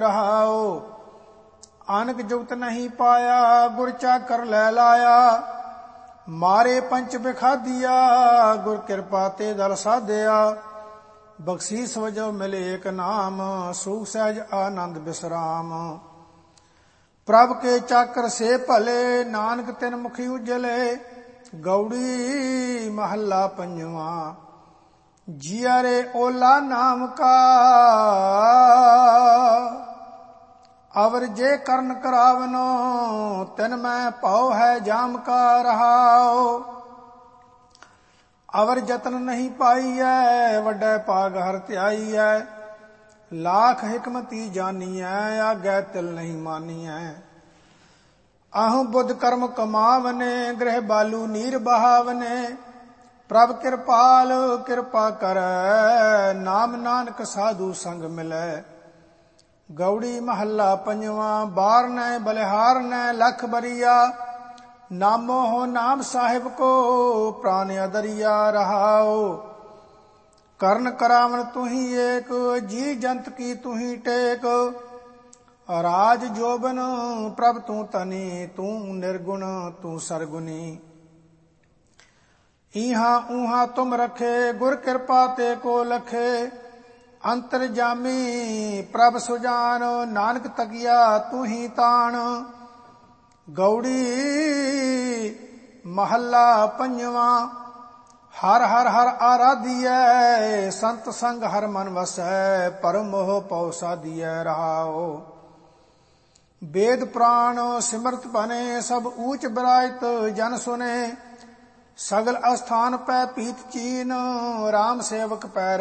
रहाओ। आनक जुगत नहीं पाया गुर चाकर लै लाया। मारे पंच बिखादिया गुर कृपा ते दल साधिया। बख्शीस वजो मिले एक नाम सुख सहज आनंद विश्राम। प्रभ के चाकर से भले नानक तिन मुखी उजले। गौड़ी महला पंजवा। जिया रे ओला नाम का अवर जे करन करावनो। तिन मैं पाओ है जाम का रहाओ। अवर जतन नहीं पाई है वड्डे पाग हर त्याई है। लाख हिकमती जानी है आगे तिल नहीं मानी है। आहू बुद्ध कर्म कमावने गृह बालू नीर बहावने। प्रभ कृपाल कृपा कर नाम नानक साधु संग मिले। गौड़ी महला पंजवा। बार न बलिहार न लख बरिया। नामो हो नाम साहिब को प्राण अदरिया रहाओ। कर्ण करावन तुही एक जी जंत की तुही टेक। राज जोबन प्रभ तू तनी तू निर्गुण तू सरगुनी। इहा ऊहा तुम रखे गुर कृपा ते को लखे। अंतर जामी प्रभ सुजान नानक तकिया तू ही तान। गौड़ी महला पंजवा। हर हर हर आराधिय संत संग हर मन वसै। परम मोह पौ साधिय रहाओ। वेद पुराण सिमरत बने सब ऊंच विराजत जन सुने। सगल अस्थान पै पीत चीन राम सेवक पै